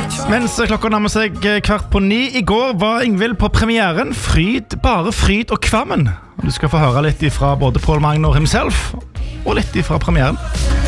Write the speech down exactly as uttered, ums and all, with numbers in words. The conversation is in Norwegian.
Mens klokka nærmer seg kvart på ni. I går var Ingvild på premieren Fryd, bare fryd og kvammen. Du skal få høre litt fra både Paul Magnar himself og litt fra premieren.